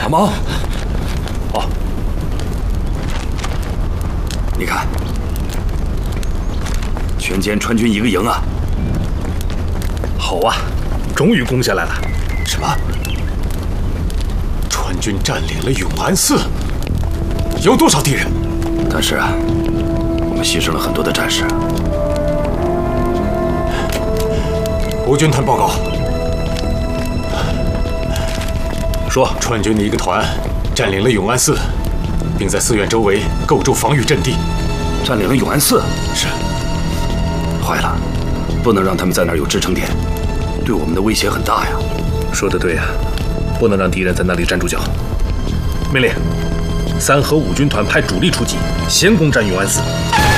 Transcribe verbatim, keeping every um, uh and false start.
什么？哦，你看，全歼川军一个营啊！ 好啊，终于攻下来了。 什么？ 川军占领了永安寺，有多少敌人？ 但是啊，我们牺牲了很多的战士。 吴军团报告。 说， 川军的一个团占领了永安寺，并在寺院周围构筑防御阵地。 占领了永安寺？ 是。 坏了，不能让他们在那儿有支撑点，对我们的威胁很大呀。 说得对呀，不能让敌人在那里站住脚。命令，三和五军团派主力出击，先攻占永安寺。